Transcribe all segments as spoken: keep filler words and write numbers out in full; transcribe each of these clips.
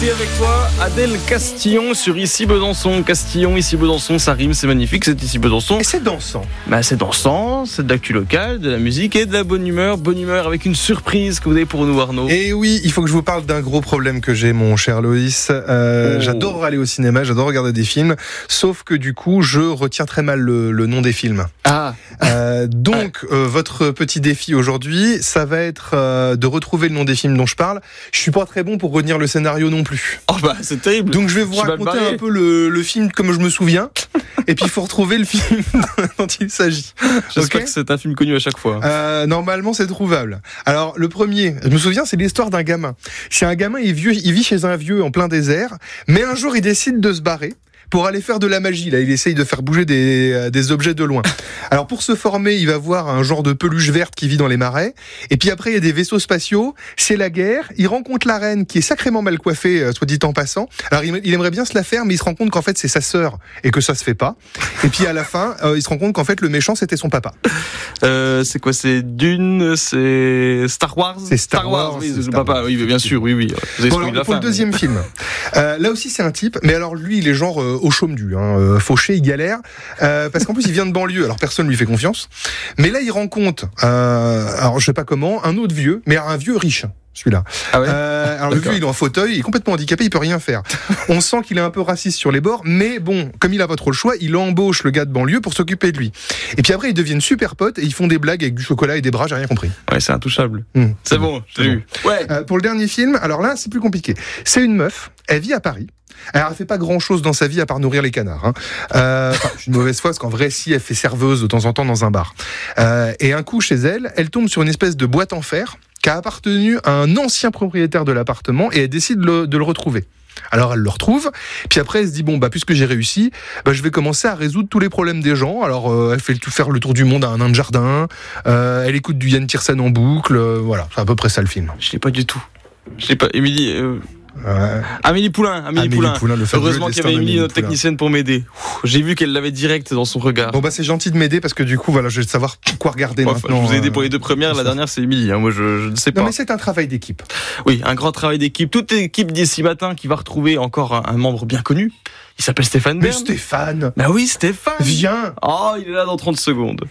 Et avec toi, Adèle Castillon sur Ici Besançon. Castillon, Ici Besançon, ça rime, c'est magnifique, c'est Ici Besançon. Et c'est dansant. Bah, c'est dansant, c'est de l'actu locale, de la musique et de la bonne humeur. Bonne humeur avec une surprise que vous avez pour nous, Arnaud. Et oui, il faut que je vous parle d'un gros problème que j'ai, mon cher Loïs. Euh, oh. J'adore aller au cinéma, j'adore regarder des films, sauf que du coup, je retiens très mal le, le nom des films. Ah. Euh, donc, ah. Euh, votre petit défi aujourd'hui, ça va être euh, de retrouver le nom des films dont je parle. Je suis pas très bon pour retenir le scénario non plus. Oh bah c'est terrible. Donc je vais vous je raconter un peu le, le film comme je me souviens. Et puis il faut retrouver le film dont il s'agit. J'espère okay que c'est un film connu à chaque fois. Euh, normalement c'est trouvable. Alors le premier, je me souviens, c'est l'histoire d'un gamin. C'est un gamin, il est vieux, il vit chez un vieux en plein désert, mais un jour il décide de se barrer pour aller faire de la magie. Là, il essaye de faire bouger des, des objets de loin. Alors, pour se former, il va voir un genre de peluche verte qui vit dans les marais. Et puis après, il y a des vaisseaux spatiaux. C'est la guerre. Il rencontre la reine qui est sacrément mal coiffée, soit dit en passant. Alors, il aimerait bien se la faire, mais il se rend compte qu'en fait, c'est sa sœur et que ça se fait pas. Et puis, à la fin, euh, il se rend compte qu'en fait, le méchant, c'était son papa. Euh, c'est quoi? C'est Dune? C'est Star Wars? C'est Star, Star Wars, Wars, oui, c'est c'est le papa. Wars. Oui, bien sûr, oui, oui. Vous avez bon, alors, la pour fin, le deuxième mais... film, euh, là aussi, c'est un type. Mais alors, lui, il est genre euh, au chaume du, hein, euh, fauché, il galère, euh, parce qu'en plus il vient de banlieue, alors personne lui fait confiance. Mais là il rencontre, euh, alors je sais pas comment, un autre vieux, mais un vieux riche. Celui-là. Ah ouais euh, alors le vieux il est en fauteuil, il est complètement handicapé, il peut rien faire. On sent qu'il est un peu raciste sur les bords, mais bon, comme il a pas trop le choix, il embauche le gars de banlieue pour s'occuper de lui. Et puis après ils deviennent super potes et ils font des blagues avec du chocolat et des bras, j'ai rien compris. Ouais, c'est intouchable. Mmh, c'est, c'est bon, bon j'ai eu. Bon. Ouais. Euh, pour le dernier film, alors là c'est plus compliqué. C'est une meuf, elle vit à Paris. Alors, elle fait pas grand chose dans sa vie à part nourrir les canards. Hein. Euh, enfin, je suis une mauvaise foi parce qu'en vrai, si elle fait serveuse de temps en temps dans un bar. Euh, et un coup, chez elle, elle tombe sur une espèce de boîte en fer qui a appartenu à un ancien propriétaire de l'appartement et elle décide de le, de le retrouver. Alors elle le retrouve, puis après elle se dit bon bah puisque j'ai réussi, bah, je vais commencer à résoudre tous les problèmes des gens. Alors euh, elle fait tout faire le tour du monde à un nain de jardin, euh, elle écoute du Yann Tiersen en boucle, euh, voilà, c'est à peu près ça le film. Je l'ai pas du tout. Je l'ai pas. Émilie. Euh... Ouais. Amélie Poulain, Amélie, Amélie Poulain. Poulain Heureusement qu'il y avait Émilie, notre technicienne, pour m'aider. J'ai vu qu'elle l'avait direct dans son regard. Bon bah c'est gentil de m'aider parce que du coup voilà, je vais savoir quoi regarder ouais, maintenant. Je vous ai aidé pour les deux premières, la dernière c'est Émilie. Hein, moi je, je ne sais pas. Non mais c'est un travail d'équipe. Oui, un grand travail d'équipe. Toute l'équipe d'ici matin qui va retrouver encore un, un membre bien connu. Il s'appelle Stéphane Bern. Mais Stéphane. Bah oui, Stéphane. Viens. Oh, il est là dans trente secondes.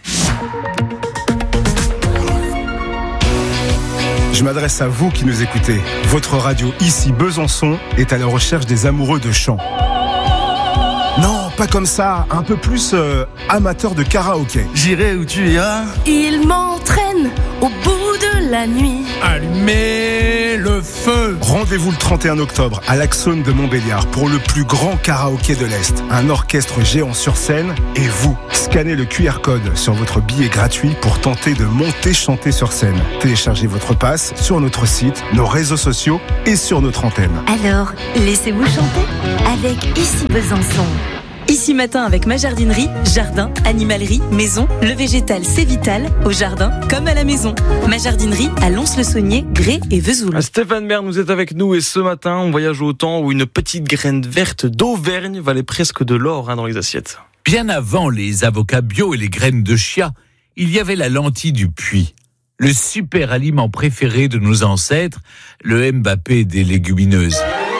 Je m'adresse à vous qui nous écoutez. Votre radio Ici Besançon est à la recherche des amoureux de chant. Non, pas comme ça, un peu plus euh, amateur de karaoké. J'irai où tu iras. Il m'entraîne au bout de la nuit. Allumez le feu. Rendez-vous le trente et un octobre à l'Axone de Montbéliard pour le plus grand karaoké de l'Est. Un orchestre géant sur scène et vous. Scannez le Q R code sur votre billet gratuit pour tenter de monter chanter sur scène. Téléchargez votre passe sur notre site, nos réseaux sociaux et sur notre antenne. Alors, laissez-vous chanter avec Ici Besançon. Ici matin avec ma jardinerie, jardin, animalerie, maison, le végétal c'est vital, au jardin comme à la maison. Ma jardinerie à Lons-le-Saunier, Grès et Vesoul. Stéphane Bern, vous êtes avec nous et ce matin on voyage au temps où une petite graine verte d'Auvergne valait presque de l'or hein, dans les assiettes. Bien avant les avocats bio et les graines de chia, il y avait la lentille du puits. Le super aliment préféré de nos ancêtres, le Mbappé des légumineuses.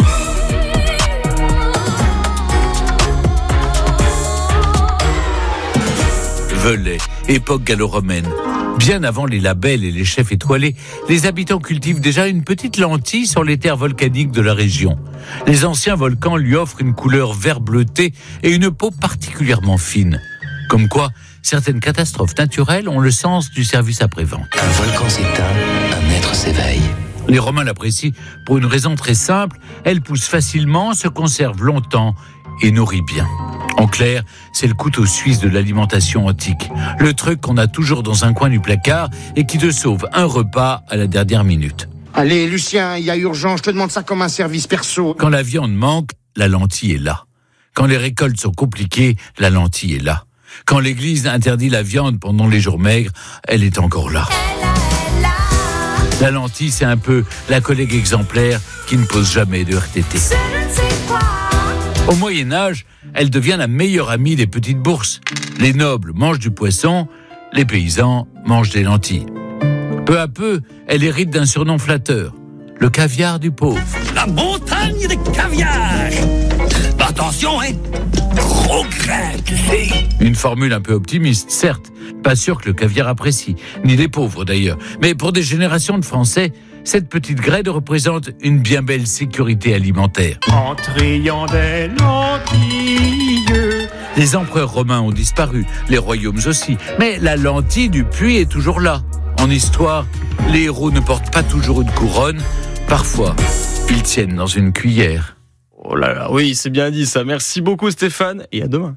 Velay, époque gallo-romaine. Bien avant les labels et les chefs étoilés, les habitants cultivent déjà une petite lentille sur les terres volcaniques de la région. Les anciens volcans lui offrent une couleur vert bleuté et une peau particulièrement fine. Comme quoi, certaines catastrophes naturelles ont le sens du service après-vente. Un volcan s'éteint, un être s'éveille. Les Romains l'apprécient pour une raison très simple, elle pousse facilement, se conserve longtemps et nourrit bien. En clair, c'est le couteau suisse de l'alimentation antique. Le truc qu'on a toujours dans un coin du placard et qui te sauve un repas à la dernière minute. Allez, Lucien, il y a urgence, je te demande ça comme un service perso. Quand la viande manque, la lentille est là. Quand les récoltes sont compliquées, la lentille est là. Quand l'église interdit la viande pendant les jours maigres, elle est encore là. La lentille, c'est un peu la collègue exemplaire qui ne pose jamais de R T T. Au Moyen-Âge, elle devient la meilleure amie des petites bourses. Les nobles mangent du poisson, les paysans mangent des lentilles. Peu à peu, elle hérite d'un surnom flatteur, le caviar du pauvre. La montagne de caviar. Attention, hein, gros grain, tu sais. Une formule un peu optimiste, certes. Pas sûr que le caviar apprécie, ni les pauvres d'ailleurs. Mais pour des générations de Français, cette petite graine représente une bien belle sécurité alimentaire. En triant des lentilles. Les empereurs romains ont disparu, les royaumes aussi. Mais la lentille du puits est toujours là. En histoire, les héros ne portent pas toujours une couronne. Parfois, ils tiennent dans une cuillère. Oh là là, oui, c'est bien dit ça. Merci beaucoup Stéphane et à demain.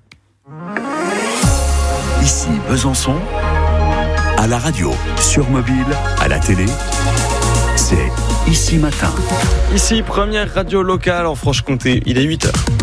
Ici Besançon, à la radio, sur mobile, à la télé, c'est Ici Matin. Ici, première radio locale en Franche-Comté, il est huit heures.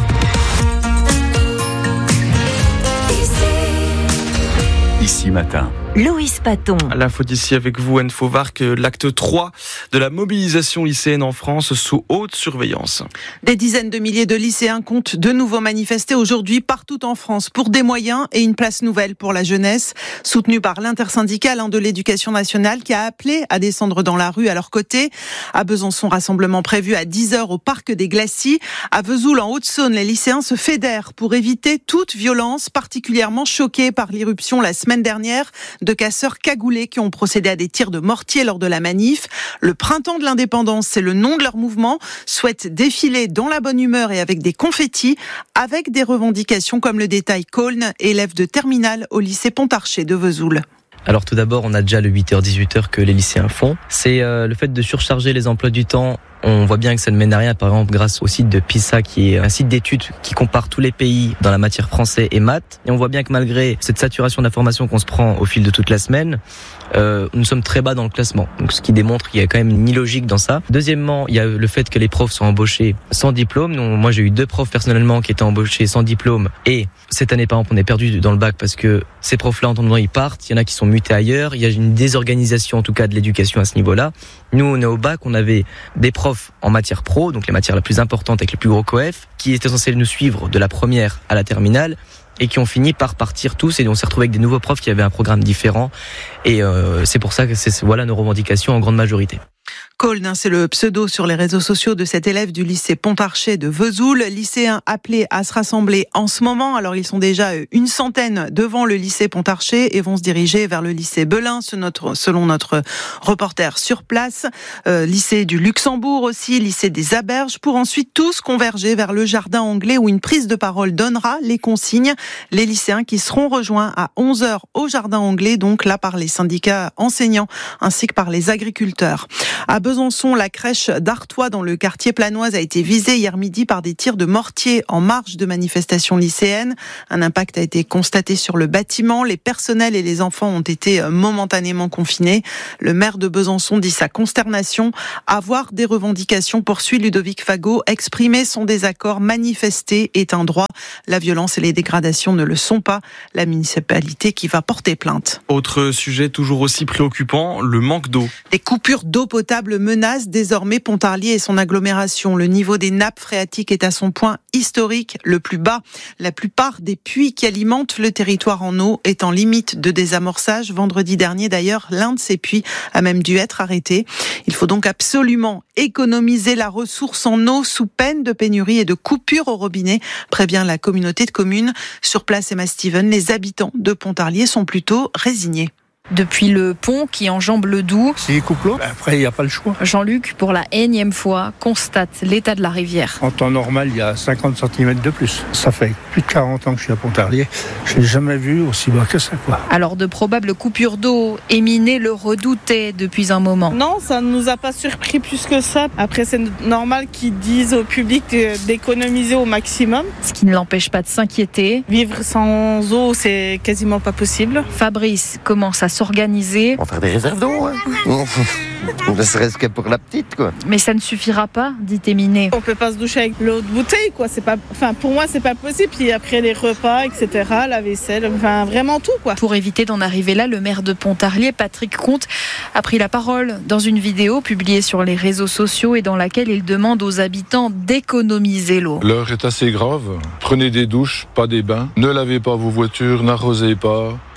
Ici Matin. Loïs Paton. La faute ici avec vous, Anne Fauvard, que l'acte trois de la mobilisation lycéenne en France sous haute surveillance. Des dizaines de milliers de lycéens comptent de nouveau manifester aujourd'hui partout en France pour des moyens et une place nouvelle pour la jeunesse, soutenue par l'intersyndicale de l'éducation nationale qui a appelé à descendre dans la rue à leur côté. À Besançon, rassemblement prévu à dix heures au parc des Glacis. À Vesoul, en Haute-Saône, les lycéens se fédèrent pour éviter toute violence, particulièrement choqués par l'irruption la semaine dernière de casseurs cagoulés qui ont procédé à des tirs de mortier lors de la manif. Le printemps de l'indépendance, c'est le nom de leur mouvement, souhaitent défiler dans la bonne humeur et avec des confettis, avec des revendications comme le détaille Colne, élève de terminale au lycée Pontarchet de Vesoul. Alors tout d'abord, on a déjà le huit heures dix-huit heures que les lycéens font. C'est euh, le fait de surcharger les emplois du temps. On voit bien que ça ne mène à rien, par exemple, grâce au site de PISA, qui est un site d'études qui compare tous les pays dans la matière français et maths. Et on voit bien que malgré cette saturation d'informations qu'on se prend au fil de toute la semaine, euh, nous sommes très bas dans le classement. Donc, ce qui démontre qu'il y a quand même une illogique dans ça. Deuxièmement, il y a le fait que les profs sont embauchés sans diplôme. Nous, moi, j'ai eu deux profs personnellement qui étaient embauchés sans diplôme. Et cette année, par exemple, on est perdu dans le bac parce que ces profs-là, en temps, ils partent. Il y en a qui sont mutés ailleurs. Il y a une désorganisation, en tout cas, de l'éducation à ce niveau-là. Nous, on est au bac, on avait des profs en matière pro, donc les matières les plus importantes avec les plus gros coefs, qui étaient censés nous suivre de la première à la terminale et qui ont fini par partir tous, et on s'est retrouvé avec des nouveaux profs qui avaient un programme différent. Et euh, c'est pour ça que c'est voilà nos revendications en grande majorité. Colne, c'est le pseudo sur les réseaux sociaux de cet élève du lycée Pontarchet de Vesoul, lycéens appelés à se rassembler en ce moment. Alors ils sont déjà une centaine devant le lycée Pontarchet et vont se diriger vers le lycée Belin, selon notre reporter sur place, euh, lycée du Luxembourg aussi, lycée des Aberges, pour ensuite tous converger vers le jardin anglais où une prise de parole donnera les consignes. Les lycéens qui seront rejoints à onze heures au jardin anglais, donc là par les syndicats enseignants ainsi que par les agriculteurs. À Besançon, la crèche d'Artois dans le quartier Planoise a été visée hier midi par des tirs de mortier en marge de manifestations lycéennes. Un impact a été constaté sur le bâtiment. Les personnels et les enfants ont été momentanément confinés. Le maire de Besançon dit sa consternation. Avoir des revendications, poursuit Ludovic Fagot. Exprimer son désaccord, manifester est un droit. La violence et les dégradations ne le sont pas. La municipalité qui va porter plainte. Autre sujet toujours aussi préoccupant, le manque d'eau. Les coupures d'eau potable menacent désormais Pontarlier et son agglomération. Le niveau des nappes phréatiques est à son point historique, le plus bas. La plupart des puits qui alimentent le territoire en eau est en limite de désamorçage. Vendredi dernier, d'ailleurs, l'un de ces puits a même dû être arrêté. Il faut donc absolument économiser la ressource en eau sous peine de pénurie et de coupure au robinet, prévient la communauté de communes. Sur place, Emma Steven, les habitants de Pontarlier sont plutôt résignés. Depuis le pont qui enjambe le Doubs, s'il coupe l'eau, après il n'y a pas le choix. Jean-Luc, pour la énième fois, constate l'état de la rivière. En temps normal, il y a cinquante centimètres de plus. Ça fait plus de quarante ans que je suis à Pontarlier. Je n'ai jamais vu aussi bas que ça, quoi. Alors de probables coupures d'eau, Éminé le redoutait depuis un moment. Non, ça ne nous a pas surpris plus que ça. Après, c'est normal qu'ils disent au public d'économiser au maximum. Ce qui ne l'empêche pas de s'inquiéter. Vivre sans eau, c'est quasiment pas possible. Fabrice commence à s'organiser. On va faire des réserves d'eau, hein. Ne serait-ce que pour la petite, quoi. Mais ça ne suffira pas, dit Éminé. On peut pas se doucher avec l'eau de bouteille, quoi. C'est pas, enfin, pour moi, c'est pas possible. Puis après les repas, et cetera, la vaisselle, enfin, vraiment tout, quoi. Pour éviter d'en arriver là, le maire de Pontarlier, Patrick Comte, a pris la parole dans une vidéo publiée sur les réseaux sociaux et dans laquelle il demande aux habitants d'économiser l'eau. L'heure est assez grave. Prenez des douches, pas des bains. Ne lavez pas vos voitures, n'arrosez pas.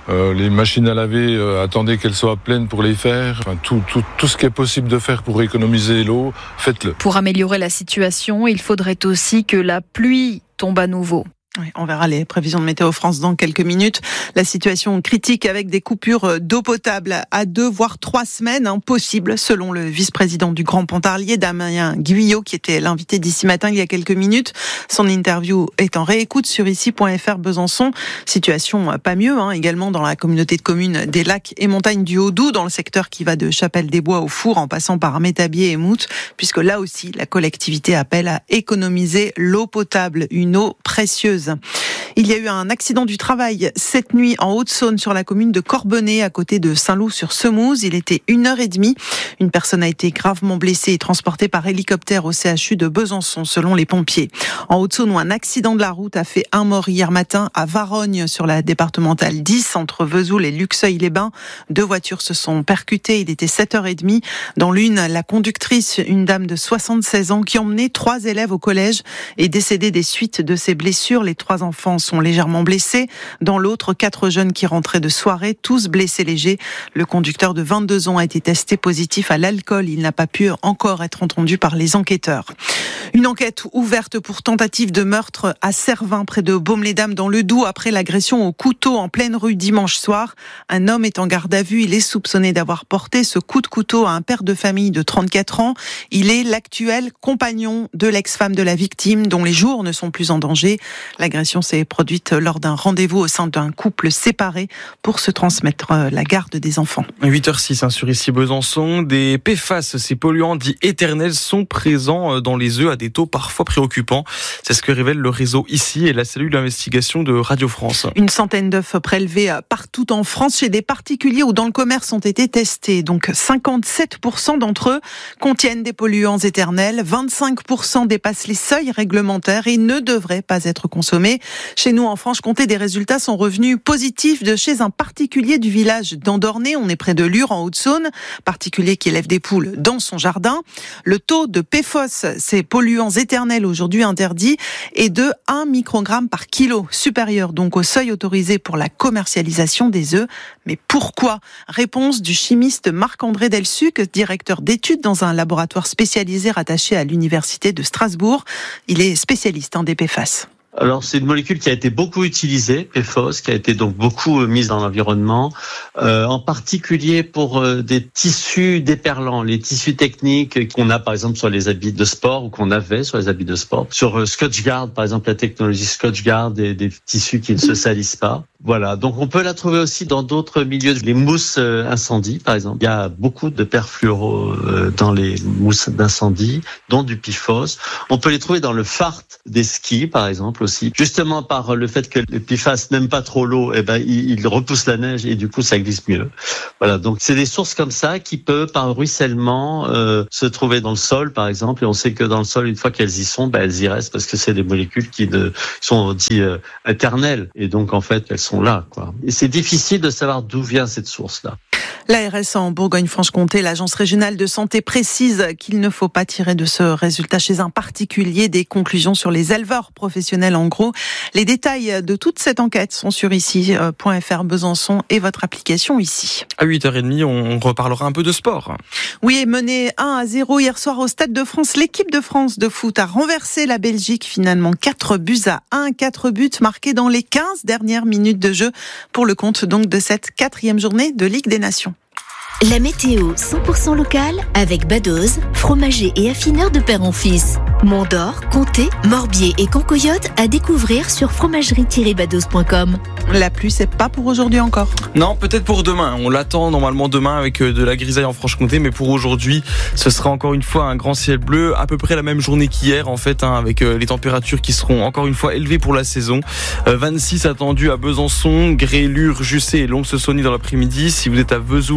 Euh, les machines à laver, euh, attendez qu'elles soient pleines pour les faire. Enfin, tout, tout, tout ce qui est possible de faire pour économiser l'eau, faites-le. Pour améliorer la situation, il faudrait aussi que la pluie tombe à nouveau. Oui, on verra les prévisions de Météo France dans quelques minutes. La situation critique avec des coupures d'eau potable à deux voire trois semaines impossible selon le vice-président du Grand Pontarlier, Damien Guyot, qui était l'invité d'ici matin il y a quelques minutes. Son interview est en réécoute sur ici point f r Besançon. Situation pas mieux, hein, également dans la communauté de communes des Lacs et Montagnes du Haut-Doubs, dans le secteur qui va de Chapelle-des-Bois au Four en passant par Métabier et Mout, puisque là aussi la collectivité appelle à économiser l'eau potable, une eau précieuse. Il y a eu un accident du travail cette nuit en Haute-Saône sur la commune de Corbenay à côté de Saint-Loup-sur-Semouse. Il était une heure et demie. Une personne a été gravement blessée et transportée par hélicoptère au C H U de Besançon selon les pompiers. En Haute-Saône, où un accident de la route a fait un mort hier matin à Varogne sur la départementale dix entre Vesoul et Luxeuil-les-Bains. Deux voitures se sont percutées. Il était sept heures trente. Dans l'une, la conductrice, une dame de soixante-seize ans qui emmenait trois élèves au collège, est décédée des suites de ses blessures. Les trois enfants sont légèrement blessés. Dans l'autre, quatre jeunes qui rentraient de soirée, tous blessés légers. Le conducteur de vingt-deux ans a été testé positif à l'alcool. Il n'a pas pu encore être entendu par les enquêteurs. Une enquête ouverte pour tentative de meurtre à Servin, près de Baume-les-Dames, dans le Doubs, après l'agression au couteau en pleine rue dimanche soir. Un homme est en garde à vue. Il est soupçonné d'avoir porté ce coup de couteau à un père de famille de trente-quatre ans. Il est l'actuel compagnon de l'ex-femme de la victime, dont les jours ne sont plus en danger. L'agression s'est produite lors d'un rendez-vous au sein d'un couple séparé pour se transmettre la garde des enfants. huit heures six hein, sur ici Besançon. Des P F A S, ces polluants dits éternels, sont présents dans les œufs à des taux parfois préoccupants. C'est ce que révèle le réseau ici et la cellule d'investigation de Radio France. Une centaine d'œufs prélevés partout en France chez des particuliers ou dans le commerce ont été testés. Donc cinquante-sept pour cent d'entre eux contiennent des polluants éternels. vingt-cinq pour cent dépassent les seuils réglementaires et ne devraient pas être consommés. Chez nous, en Franche-Comté, des résultats sont revenus positifs de chez un particulier du village d'Andornay. On est près de Lure, en Haute-Saône. Particulier qui élève des poules dans son jardin. Le taux de P F O S, ces polluants éternels aujourd'hui interdits, est de un microgramme par kilo, supérieur donc au seuil autorisé pour la commercialisation des œufs. Mais pourquoi ? Réponse du chimiste Marc-André Delsuc, directeur d'études dans un laboratoire spécialisé rattaché à l'université de Strasbourg. Il est spécialiste en des P F A S. Alors c'est une molécule qui a été beaucoup utilisée, P F O S, qui a été donc beaucoup mise dans l'environnement, euh, en particulier pour euh, des tissus déperlants, les tissus techniques qu'on a par exemple sur les habits de sport ou qu'on avait sur les habits de sport, sur euh, Scotchgard par exemple, la technologie Scotchgard, des, des tissus qui ne se salissent pas. Voilà, donc on peut la trouver aussi dans d'autres milieux, les mousses euh, incendie par exemple. Il y a beaucoup de perfluoro euh, dans les mousses d'incendie, dont du P F O S. On peut les trouver dans le fart des skis par exemple aussi. Justement par le fait que le P F A S n'aime pas trop l'eau, eh ben il, il repousse la neige et du coup ça glisse mieux. Voilà, donc c'est des sources comme ça qui peuvent par ruissellement euh, se trouver dans le sol par exemple, et on sait que dans le sol une fois qu'elles y sont, ben elles y restent parce que c'est des molécules qui ne, sont dit euh, éternelles et donc en fait elles sont là quoi. Et c'est difficile de savoir d'où vient cette source là. L'A R S en Bourgogne-Franche-Comté, l'Agence régionale de santé précise qu'il ne faut pas tirer de ce résultat chez un particulier des conclusions sur les éleveurs professionnels en gros. Les détails de toute cette enquête sont sur ici point f r Besançon et votre application ici. À huit heures trente, on reparlera un peu de sport. Oui, mené un à zéro hier soir au Stade de France, l'équipe de France de foot a renversé la Belgique finalement quatre buts à un, quatre buts marqués dans les quinze dernières minutes de jeu pour le compte donc de cette quatrième journée de Ligue des Nations. La météo cent pour cent locale avec Badoz, fromager et affineur de père en fils. Mont-d'Or, Comté, Morbier et Concoyote à découvrir sur fromagerie tiret badoz point com. La pluie, c'est pas pour aujourd'hui encore. Non, peut-être pour demain. On l'attend normalement demain avec de la grisaille en Franche-Comté, mais pour aujourd'hui, ce sera encore une fois un grand ciel bleu, à peu près la même journée qu'hier en fait, hein, avec les températures qui seront encore une fois élevées pour la saison. Euh, vingt-six attendu à Besançon, Gré, Lure, Jussé et Lons-Saunier dans l'après-midi. Si vous êtes à Vesoul et Dole,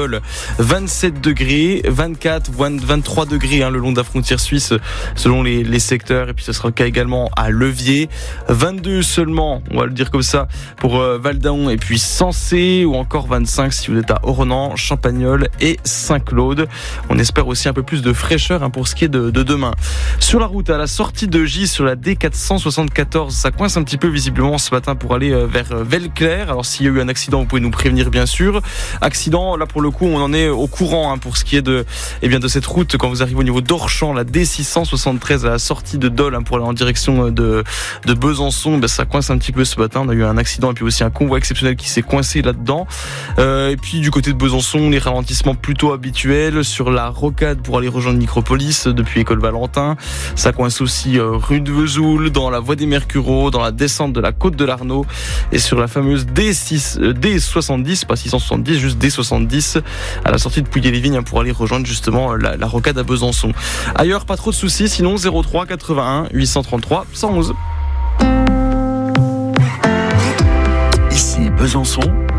Champagnole, vingt-sept degrés, vingt-quatre, vingt-trois degrés hein, le long de la frontière suisse selon les, les secteurs. Et puis ce sera le cas également à Levier. vingt-deux seulement, on va le dire comme ça, pour euh, Val-d'Aon et puis Sensé, ou encore vingt-cinq si vous êtes à Oronan, Champagnole et Saint-Claude. On espère aussi un peu plus de fraîcheur hein, pour ce qui est de, de demain. Sur la route, à la sortie de Gis sur la D quatre cent soixante-quatorze, ça coince un petit peu visiblement ce matin pour aller euh, vers Velleclair. Alors s'il y a eu un accident, vous pouvez nous prévenir bien sûr. Accident, là pour le coup, on en est au courant hein, pour ce qui est de, eh bien, de cette route quand vous arrivez au niveau d'Orchamps, la D six cent soixante-treize à la sortie de Dole hein, pour aller en direction de, de Besançon. Ben, ça coince un petit peu ce matin. On a eu un accident et puis aussi un convoi exceptionnel qui s'est coincé là-dedans. Euh, et puis du côté de Besançon, les ralentissements plutôt habituels sur la rocade pour aller rejoindre Micropolis depuis École Valentin. Ça coince aussi euh, rue de Vesoul, dans la voie des Mercureaux, dans la descente de la côte de l'Arnaud et sur la fameuse D six, euh, D soixante-dix, pas six cent soixante-dix, juste D soixante-dix à la sortie de Pouilly-les-Vignes hein, pour aller rejoindre justement la, la rocade à Besançon. Ailleurs, pas trop de soucis, sinon zéro trois quatre-vingt-un huit cent trente-trois cent onze. Ici Besançon.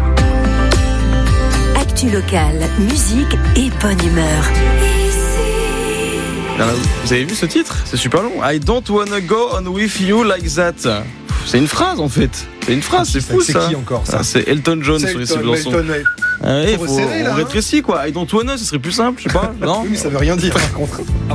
Actu locale, musique et bonne humeur. Alors, vous avez vu ce titre ? C'est super long. I don't wanna go on with you like that. C'est une phrase en fait. C'est une phrase, c'est fou c'est ça. C'est qui encore ça ? Ah, c'est Elton John c'est sur les Elton, Besançon. Elton, ouais. Ah, ouais, faut faut, resserrer, là, on hein. rétrécit quoi. I don't wanna, ce serait plus simple, je sais pas. Non. Oui, ça veut rien dire par contre.